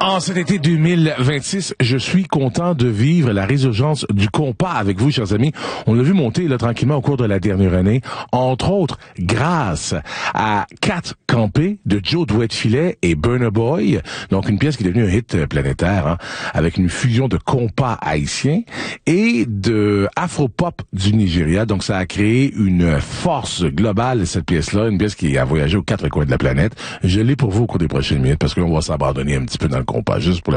En cet été 2026, je suis content de vivre la résurgence du compas avec vous, chers amis. On l'a vu monter là tranquillement au cours de la dernière année, entre autres grâce à 4 campés de Joe Douet-Filet et Burna Boy, donc une pièce qui est devenue un hit planétaire, hein, avec une fusion de compas haïtien et de afro-pop du Nigeria. Donc ça a créé une force globale, cette pièce-là, une pièce qui a voyagé aux 4 coins de la planète. Je l'ai pour vous au cours des prochaines minutes parce qu'on va s'abandonner un petit peu dans le compas, juste pour